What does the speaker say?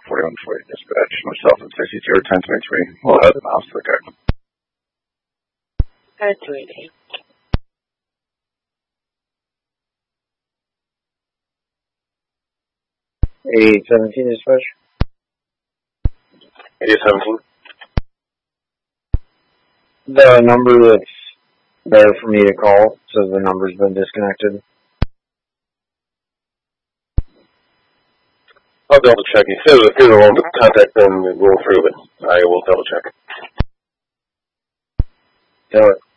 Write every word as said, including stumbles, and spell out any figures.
forty-one forty dispatch. Myself at sixty-two or ten twenty-three. We'll have the mouse to the guy. ten twenty-three. eight seventeen dispatch. eight seventeen. The number that's there for me to call says the number's been disconnected. I'll double check. He says if you're the one to contact them, we'll go through, but I will double check. Do it.